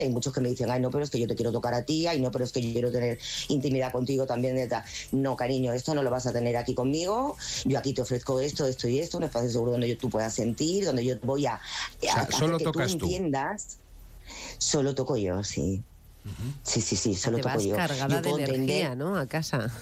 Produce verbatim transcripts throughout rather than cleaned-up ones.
Hay muchos que me dicen, ay, no, pero es que yo te quiero tocar a ti, ay, no, pero es que yo quiero tener intimidad contigo también. De tal. No, cariño, esto no lo vas a tener aquí conmigo. Yo aquí te ofrezco esto, esto y esto, un espacio seguro donde yo, tú puedas sentir, donde yo voy a, a O sea, hacer solo que tocas tú tú. entiendas. Solo toco yo, sí. Uh-huh. Sí, sí, sí, solo te toco vas yo. cargada Yo de energía, entender... ¿no? A casa.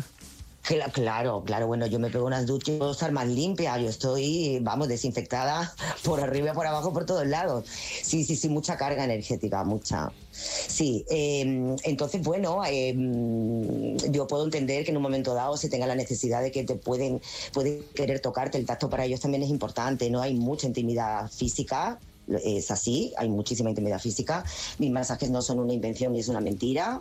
Claro, claro, bueno, yo me pego unas duchas y puedo estar más limpia, yo estoy, vamos, desinfectada por arriba y por abajo, por todos lados. Sí, sí, sí, mucha carga energética, mucha. Sí, eh, entonces, bueno, eh, yo puedo entender que en un momento dado se tenga la necesidad de que te pueden, pueden querer tocarte, el tacto para ellos también es importante, ¿no? Hay mucha intimidad física. Es así, hay muchísima intimidad física. Mis masajes no son una invención ni es una mentira.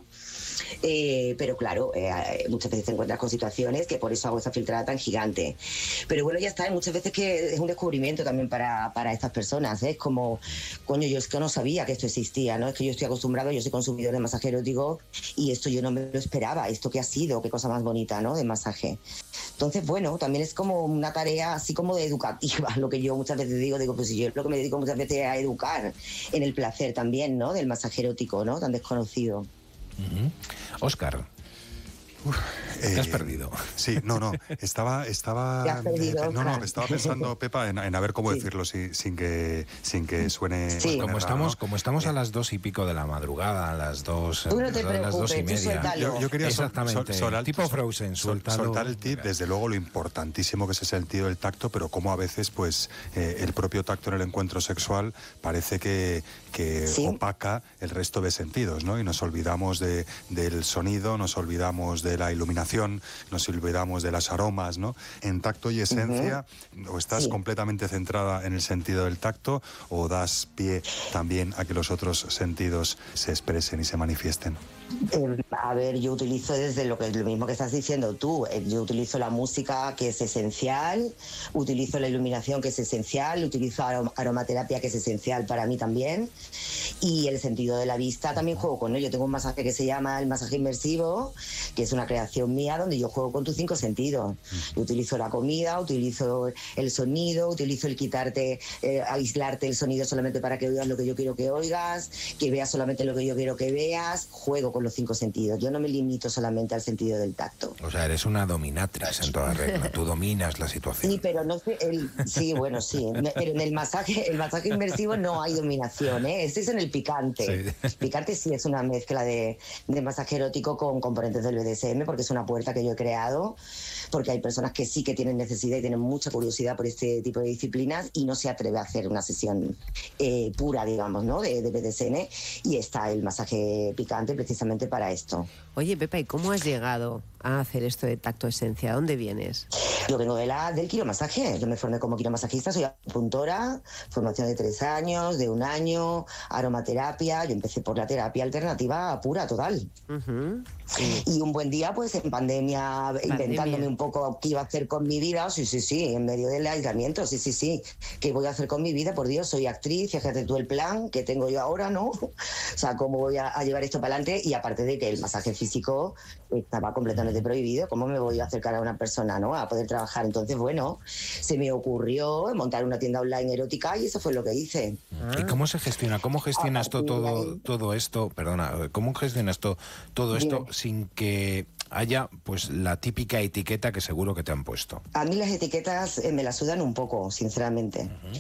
Eh, pero claro, eh, muchas veces te encuentras con situaciones que por eso hago esa filtrada tan gigante. Pero bueno, ya está, hay muchas veces que es un descubrimiento también para, para estas personas, ¿eh? Es como, coño, yo es que no sabía que esto existía, ¿no? Es que yo estoy acostumbrado, yo soy consumidor de masaje erótico y esto yo no me lo esperaba, esto que ha sido, qué cosa más bonita, ¿no? De masaje. Entonces, bueno, también es como una tarea así como de educativa, lo que yo muchas veces digo, digo, pues si yo lo que me dedico muchas veces a educar en el placer también, ¿no? Del masaje erótico, ¿no? Tan desconocido. Uh-huh. Óscar, Uf, te eh, has perdido. Sí, no, no, estaba, estaba, ¿Te has perdido, eh, no, no, estaba pensando, Pepa, en, en a ver cómo sí. decirlo sin, sin que, sin que suene. Sí. Suene como raro, estamos, ¿no? como estamos eh. a las dos y pico de la madrugada, a las dos, tú no te a las dos y media. Yo, yo quería exactamente, sol, sol, tipo Frozen, sol, soltar el tip, desde luego lo importantísimo que es el sentido del tacto, pero como a veces, pues, eh, el propio tacto en el encuentro sexual parece que, que ¿sí? opaca el resto de sentidos, ¿no? Y nos olvidamos de, del sonido, nos olvidamos de la iluminación, nos olvidamos de las aromas, ¿no? En tacto y esencia, uh-huh. o estás sí. completamente centrada en el sentido del tacto o das pie también a que los otros sentidos se expresen y se manifiesten. Eh, a ver, yo utilizo desde lo que lo mismo que estás diciendo tú, eh, yo utilizo la música que es esencial, utilizo la iluminación que es esencial, utilizo arom- aromaterapia que es esencial para mí también, y el sentido de la vista también juego con ello. Yo tengo un masaje que se llama el masaje inmersivo, que es una creación mía donde yo juego con tus cinco sentidos. Yo utilizo la comida, utilizo el sonido, utilizo el quitarte, eh, aislarte el sonido solamente para que oigas lo que yo quiero que oigas, que veas solamente lo que yo quiero que veas, juego con los cinco sentidos. Yo no me limito solamente al sentido del tacto. O sea, eres una dominatrix en toda regla. Tú dominas la situación. Sí, pero no sé, el, sí, bueno, sí. Pero en el masaje, el masaje inmersivo no hay dominación, ¿eh? Este es en el picante. Sí. Picante sí es una mezcla de, de masaje erótico con componentes del B D S M, porque es una puerta que yo he creado, porque hay personas que sí que tienen necesidad y tienen mucha curiosidad por este tipo de disciplinas y no se atreve a hacer una sesión eh, pura, digamos, ¿no? De, de B D S M, y está el masaje picante precisamente para esto. Oye, Pepa, ¿y cómo has llegado a hacer esto de tacto esencia? ¿Dónde vienes? Yo vengo de la, del quiromasaje. Yo me formé como quiromasajista, soy apuntora, formación de tres años, de un año, aromaterapia. Yo empecé por la terapia alternativa pura, total. Uh-huh. Sí. Y un buen día, pues en pandemia, pandemia, inventándome un poco qué iba a hacer con mi vida. Sí, sí, sí, en medio del aislamiento, sí, sí, sí. ¿Qué voy a hacer con mi vida? Por Dios, soy actriz, fíjate tú el plan que tengo yo ahora, ¿no? O sea, cómo voy a, a llevar esto para adelante. Y aparte de que el masaje físico estaba completamente prohibido, ¿cómo me voy a acercar a una persona, ¿no? A poder trabajar. Entonces, bueno, se me ocurrió montar una tienda online erótica y eso fue lo que hice. ¿Y cómo se gestiona? ¿Cómo gestionas todo, todo, todo esto? Perdona, ¿cómo gestionas to, todo esto Dime. sin que haya pues la típica etiqueta que seguro que te han puesto? A mí las etiquetas eh, me las sudan un poco, sinceramente. Uh-huh.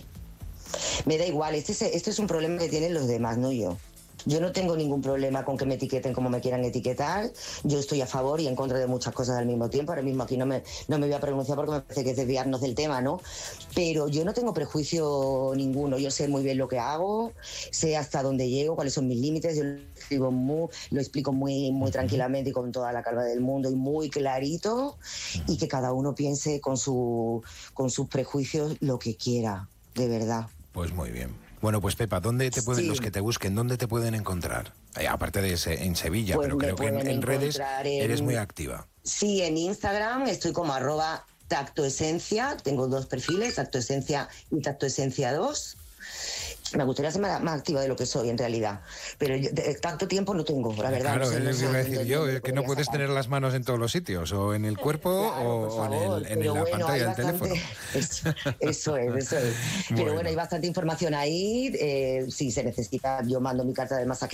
Me da igual, este es, este es un problema que tienen los demás, no yo. Yo no tengo ningún problema con que me etiqueten como me quieran etiquetar. Yo estoy a favor y en contra de muchas cosas al mismo tiempo. Ahora mismo aquí no me, no me voy a pronunciar porque me parece que es desviarnos del tema, ¿no? Pero yo no tengo prejuicio ninguno. Yo sé muy bien lo que hago, sé hasta dónde llego, cuáles son mis límites. Yo lo, escribo muy, lo explico muy, muy tranquilamente y con toda la calma del mundo y muy clarito. Y que cada uno piense con, su, con sus prejuicios lo que quiera, de verdad. Pues muy bien. Bueno, pues Pepa, ¿dónde te pueden, sí. los que te busquen, dónde te pueden encontrar? Eh, aparte de ese, en Sevilla, pues pero creo que en, en redes en... eres muy activa. Sí, en Instagram estoy como arroba tactoesencia, tengo dos perfiles, tactoesencia y tactoesencia dos. Me gustaría ser más, más activa de lo que soy en realidad, pero yo, de, tanto tiempo no tengo, la verdad. Claro, no sé, es lo que iba a decir yo, es que no puedes sacar. tener las manos en todos los sitios, o en el cuerpo claro, o, favor, o en, el, en la bueno, pantalla del bastante, teléfono. Eso, eso es, eso es. Pero bueno. bueno, hay bastante información ahí, eh, si se necesita, yo mando mi carta de masaje